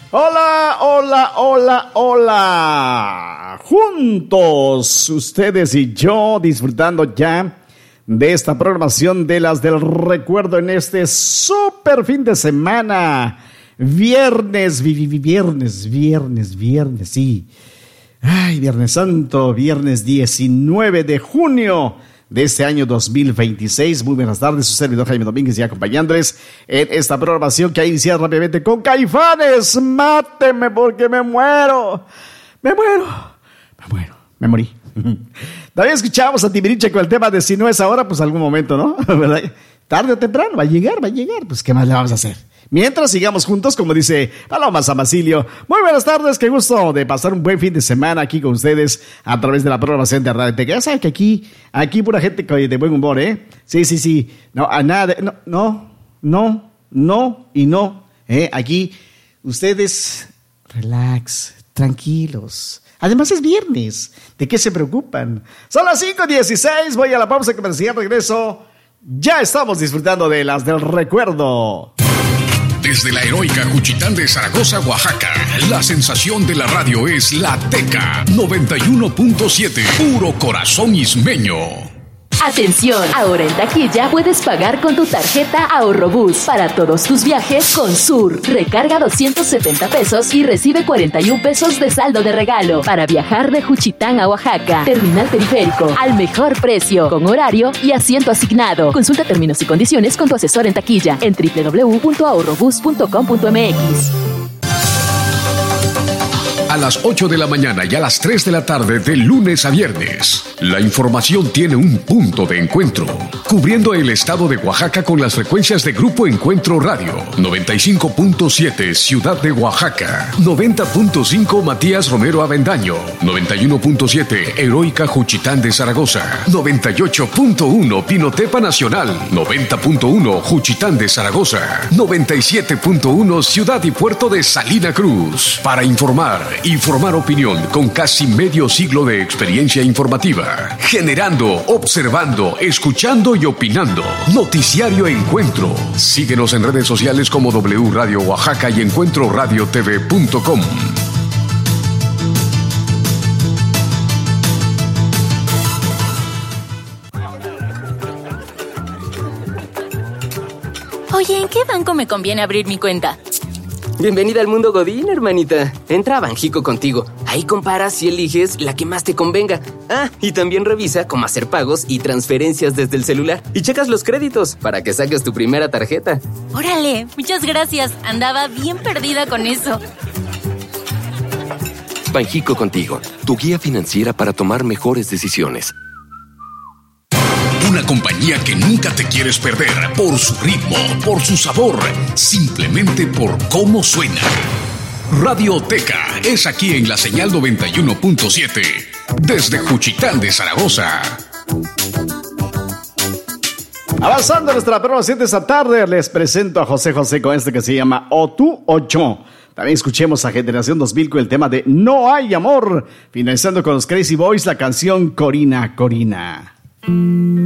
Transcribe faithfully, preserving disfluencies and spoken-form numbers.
Hola, hola, hola, hola. Juntos, ustedes y yo, disfrutando ya de esta programación de las del recuerdo en este súper fin de semana. Viernes, vi, vi, viernes, viernes, viernes, sí. Ay, Viernes Santo, viernes diecinueve de junio de este año dos mil veintiséis. Muy buenas tardes, su servidor Jaime Domínguez y acompañándoles en esta programación que ha iniciado rápidamente con Caifanes. Máteme porque me muero, me muero, me muero, me morí. También escuchamos a Timbiriche con el tema de si no es ahora, pues algún momento, ¿no? ¿Verdad? Tarde o temprano, va a llegar, va a llegar, pues ¿qué más le vamos a hacer? Mientras sigamos juntos, como dice Paloma San Basilio. Muy buenas tardes, qué gusto de pasar un buen fin de semana aquí con ustedes a través de la programación de Radio Teca. Ya saben que aquí, aquí pura gente de buen humor, ¿eh? Sí, sí, sí. No, a nada, no, no, no, no y no. ¿eh? Aquí, ustedes, relax, tranquilos. Además es viernes, ¿de qué se preocupan? Son las cinco dieciséis, voy a la pausa comercial, regreso. Ya estamos disfrutando de las del recuerdo. Desde la heroica Juchitán de Zaragoza, Oaxaca, la sensación de la radio es La Teca noventa y uno punto siete, puro corazón ismeño. Atención, ahora en taquilla puedes pagar con tu tarjeta Ahorrobús para todos tus viajes con Sur. Recarga doscientos setenta pesos y recibe cuarenta y un pesos de saldo de regalo para viajar de Juchitán a Oaxaca. Terminal periférico, al mejor precio, con horario y asiento asignado. Consulta términos y condiciones con tu asesor en taquilla en doble u doble u doble u punto ahorrobús punto com punto m x. A las ocho de la mañana y a las tres de la tarde de lunes a viernes, la información tiene un punto de encuentro, cubriendo el estado de Oaxaca con las frecuencias de Grupo Encuentro Radio, noventa y cinco punto siete Ciudad de Oaxaca, noventa punto cinco Matías Romero Avendaño, noventa y uno punto siete Heroica Juchitán de Zaragoza, noventa y ocho punto uno Pinotepa Nacional, noventa punto uno Juchitán de Zaragoza, noventa y siete punto uno Ciudad y Puerto de Salina Cruz. Para informar y formar opinión con casi medio siglo de experiencia informativa, generando, observando, escuchando y opinando. Noticiario Encuentro. Síguenos en redes sociales como W Radio Oaxaca y encuentro radio t v punto com. Oye, ¿en qué banco me conviene abrir mi cuenta? Bienvenida al mundo Godín, hermanita. Entra a Banjico Contigo. Ahí comparas y eliges la que más te convenga. Ah, y también revisa cómo hacer pagos y transferencias desde el celular. Y checas los créditos para que saques tu primera tarjeta. Órale, muchas gracias. Andaba bien perdida con eso. Banjico Contigo, tu guía financiera para tomar mejores decisiones. Una compañía que nunca te quieres perder por su ritmo, por su sabor, simplemente por cómo suena. Radio Teca es aquí en la señal noventa y uno punto siete, desde Juchitán de Zaragoza. Avanzando nuestra programación de esta tarde, les presento a José José con este que se llama O Tú o Yo. También escuchemos a Generación dos mil con el tema de No Hay Amor. Finalizando con los Crazy Boys, la canción Corina, Corina.